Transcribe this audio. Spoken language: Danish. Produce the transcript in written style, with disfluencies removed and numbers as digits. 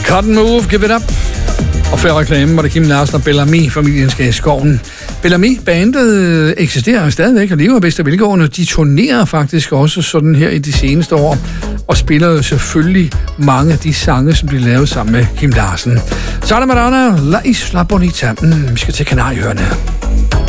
Cotton Move, Give It Up. Og før reklamen var det Kim Larsen og Bellamy, familien skal i skoven. Bellamy, bandet eksisterer stadigvæk og lever bedst af vilkårene. De turnerer faktisk også sådan her i de seneste år, og spiller jo selvfølgelig mange af de sange, som bliver lavet sammen med Kim Larsen. Så er der Madonna, La Isla Bonita. Vi skal til Kanarieøerne.